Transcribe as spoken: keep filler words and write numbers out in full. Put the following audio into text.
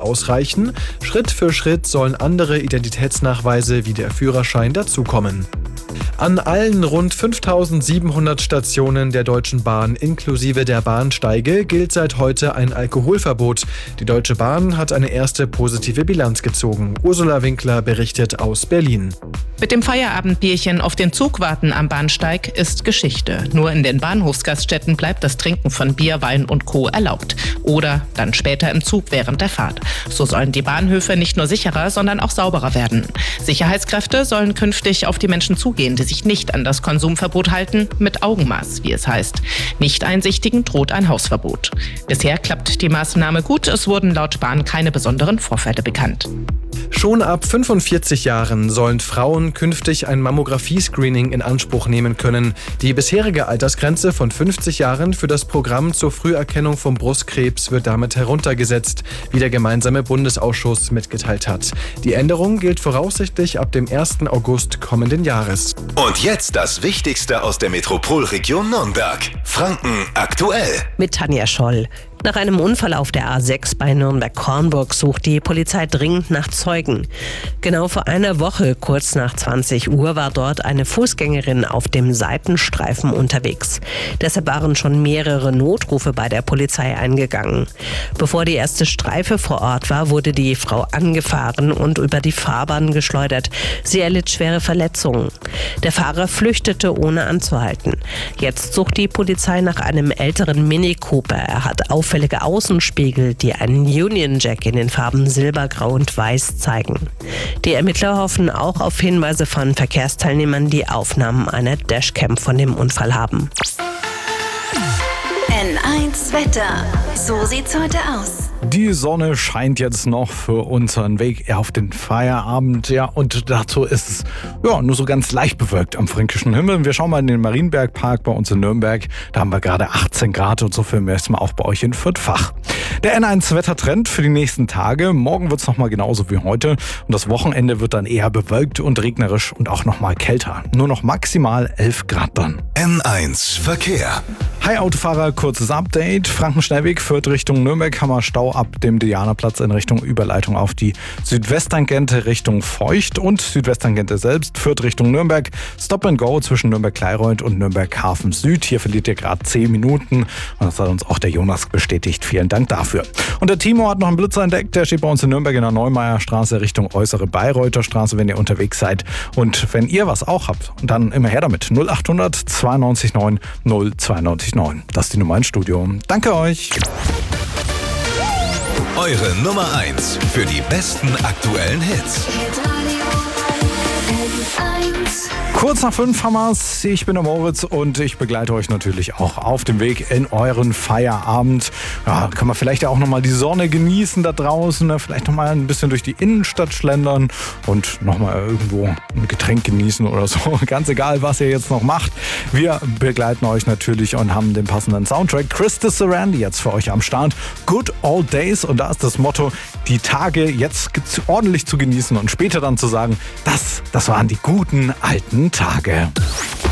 ausreichen. Schritt für Schritt sollen andere Identitätsnachweise wie der Führerschein dazukommen. An allen rund fünftausendsiebenhundert Stationen der Deutschen Bahn inklusive der Bahnsteige gilt seit heute ein Alkoholverbot. Die Deutsche Bahn hat eine erste positive Bilanz gezogen. Ursula Winkler berichtet aus Berlin. Mit dem Feierabendbierchen auf den Zug warten am Bahnsteig ist Geschichte. Nur in den Bahnhofsgaststätten bleibt das Trinken von Bier, Wein und Co. erlaubt. Oder dann später im Zug während der Fahrt. So sollen die Bahnhöfe nicht nur sicherer, sondern auch sauberer werden. Sicherheitskräfte sollen künftig auf die Menschen zugehen, die sich nicht an das Konsumverbot halten, mit Augenmaß, wie es heißt. Nicht-Einsichtigen droht ein Hausverbot. Bisher klappt die Maßnahme gut, es wurden laut Bahn keine besonderen Vorfälle bekannt. Schon ab fünfundvierzig Jahren sollen Frauen künftig ein Mammographie-Screening in Anspruch nehmen können. Die bisherige Altersgrenze von fünfzig Jahren für das Programm zur Früherkennung von Brustkrebs wird damit heruntergesetzt, wie der gemeinsame Bundesausschuss mitgeteilt hat. Die Änderung gilt voraussichtlich ab dem ersten August kommenden Jahres. Und jetzt das Wichtigste aus der Metropolregion Nürnberg. Franken aktuell. Mit Tanja Scholl. Nach einem Unfall auf der A sechs bei Nürnberg-Kornburg sucht die Polizei dringend nach Zeugen. Genau vor einer Woche, kurz nach zwanzig Uhr, war dort eine Fußgängerin auf dem Seitenstreifen unterwegs. Deshalb waren schon mehrere Notrufe bei der Polizei eingegangen. Bevor die erste Streife vor Ort war, wurde die Frau angefahren und über die Fahrbahn geschleudert. Sie erlitt schwere Verletzungen. Der Fahrer flüchtete, ohne anzuhalten. Jetzt sucht die Polizei nach einem älteren Mini Cooper. Er hat auf auffällige Außenspiegel, die einen Union Jack in den Farben Silber, Grau und Weiß zeigen. Die Ermittler hoffen auch auf Hinweise von Verkehrsteilnehmern, die Aufnahmen einer Dashcam von dem Unfall haben. N eins Wetter. So sieht's heute aus. Die Sonne scheint jetzt noch für unseren Weg auf den Feierabend. Ja, und dazu ist es ja nur so ganz leicht bewölkt am fränkischen Himmel. Wir schauen mal in den Marienbergpark bei uns in Nürnberg. Da haben wir gerade achtzehn Grad und so filmen wir jetzt mal auch bei euch in Fürth-Fach. Der N eins Wettertrend für die nächsten Tage. Morgen wird es nochmal genauso wie heute. Und das Wochenende wird dann eher bewölkt und regnerisch und auch nochmal kälter. Nur noch maximal elf Grad dann. N eins Verkehr. Hi Autofahrer, kurzes Update. Frankenschnellweg führt Richtung Nürnberg, haben wir Stau ab dem Dianaplatz in Richtung Überleitung auf die Südwesttangente Richtung Feucht und Südwesttangente selbst führt Richtung Nürnberg. Stop and Go zwischen Nürnberg-Kleinreuth und Nürnberg-Hafen Süd. Hier verliert ihr gerade zehn Minuten und das hat uns auch der Jonas bestätigt. Vielen Dank dafür. Und der Timo hat noch einen Blitzer entdeckt, der steht bei uns in Nürnberg in der Neumeierstraße Richtung Äußere Bayreuther Straße, wenn ihr unterwegs seid. Und wenn ihr was auch habt, dann immer her damit. null acht hundert zweiundneunzig neun null zweiundneunzig neun. Das ist die Nummer ins Studio. Danke euch. Eure Nummer eins für die besten aktuellen Hits. Kurz nach fünf haben wir's. Ich bin der Moritz und ich begleite euch natürlich auch auf dem Weg in euren Feierabend. Ja, kann man vielleicht ja auch nochmal die Sonne genießen da draußen, ne? Vielleicht nochmal ein bisschen durch die Innenstadt schlendern und nochmal irgendwo ein Getränk genießen oder so. Ganz egal, was ihr jetzt noch macht. Wir begleiten euch natürlich und haben den passenden Soundtrack. Chris de Sarandi jetzt für euch am Start. Good Old Days, und da ist das Motto, die Tage jetzt ordentlich zu genießen und später dann zu sagen, das, das waren die guten alten Tage.